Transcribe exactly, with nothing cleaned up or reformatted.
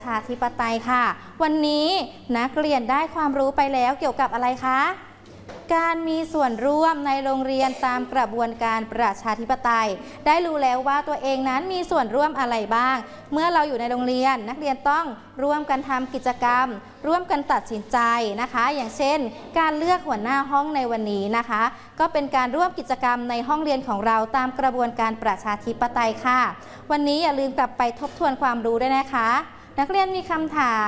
ประชาธิปไตยค่ะวันนี้นักเรียนได้ความรู้ไปแล้วเกี่ยวกับอะไรคะการมีส่วนร่วมในโรงเรียนตามกระบวนการประชาธิปไตยได้รู้แล้วว่าตัวเองนั้นมีส่วนร่วมอะไรบ้างเมื่อเราอยู่ในโรงเรียนนักเรียนต้องร่วมกันทำกิจกรรมร่วมกันตัดสินใจนะคะอย่างเช่นการเลือกหัวหน้าห้องในวันนี้นะคะก็เป็นการร่วมกิจกรรมในห้องเรียนของเราตามกระบวนการประชาธิปไตยค่ะวันนี้อย่าลืมกลับไปทบทวนความรู้ด้วยนะคะนักเรียนมีคำถาม